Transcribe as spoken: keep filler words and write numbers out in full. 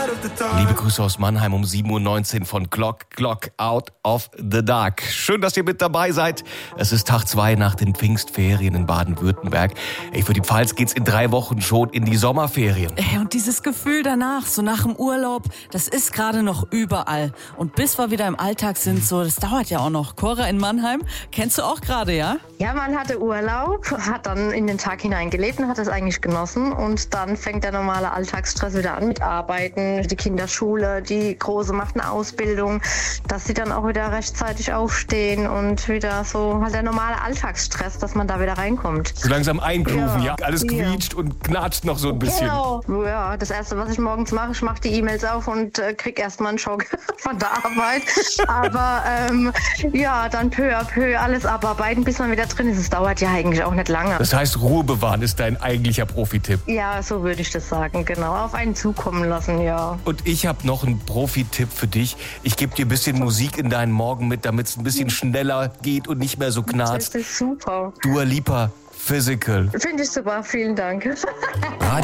Liebe Grüße aus Mannheim um sieben Uhr neunzehn von Clock, Clock Out of the Dark. Schön, dass ihr mit dabei seid. Es ist Tag zwei nach den Pfingstferien in Baden-Württemberg. Ey, für die Pfalz geht's in drei Wochen schon in die Sommerferien. Ey, und dieses Gefühl danach, so nach dem Urlaub, das ist gerade noch überall. Und bis wir wieder im Alltag sind, so, das dauert ja auch noch. Cora in Mannheim, kennst du auch gerade, ja? Ja, man hatte Urlaub, hat dann in den Tag hineingelebt und hat es eigentlich genossen. Und dann fängt der normale Alltagsstress wieder an mit Arbeiten, die Kinderschule, die Große macht eine Ausbildung, dass sie dann auch wieder rechtzeitig aufstehen und wieder so halt der normale Alltagsstress, dass man da wieder reinkommt. So langsam eingrooven, ja. Ja. Alles quietscht ja. und knatscht noch so ein bisschen. Genau. Ja, das Erste, was ich morgens mache, ich mache die E-Mails auf und äh, krieg erstmal einen Schock von der Arbeit. Aber ähm, ja, dann peu à peu alles abarbeiten, bis man wieder drin ist. Es dauert ja eigentlich auch nicht lange. Das heißt, Ruhe bewahren ist dein eigentlicher Profitipp. Ja, so würde ich das sagen, genau. Auf einen zukommen lassen, ja. Und ich habe noch einen Profi-Tipp für dich. Ich gebe dir ein bisschen Musik in deinen Morgen mit, damit es ein bisschen schneller geht und nicht mehr so knarzt. Das ist super. Dua Lipa, Physical. Finde ich super, vielen Dank. Radio